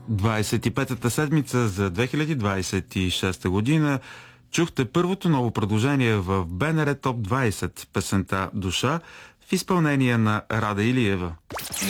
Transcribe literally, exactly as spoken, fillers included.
двадесет и петата седмица за две хиляди двадесет и шеста година чухте първото ново предложение в БНР Топ двадесет, песента "Душа" в изпълнение на Рада Илиева.